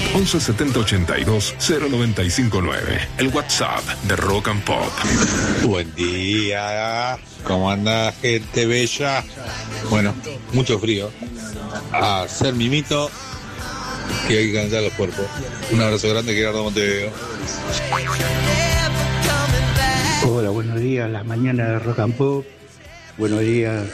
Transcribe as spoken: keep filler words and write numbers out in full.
once setenta ochenta y dos cero noventa y cinco nueve. El WhatsApp de Rock and Pop. Buen día. ¿Cómo anda, gente bella? Bueno, mucho frío. A hacer mimito, que hay que cansar los cuerpos. Un abrazo grande, Gerardo Montevideo. Hola, buenos días, la mañana de Rock and Pop. Buenos días,